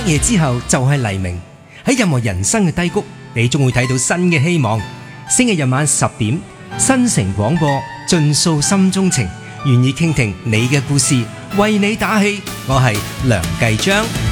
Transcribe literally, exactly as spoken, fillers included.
黑夜之後就係黎明，喺任何人生嘅低谷，你總會睇到新嘅希望。星期日晚十點，新城廣播，盡訴心中情，願意傾聽你嘅故事，為你打氣。我係梁繼章。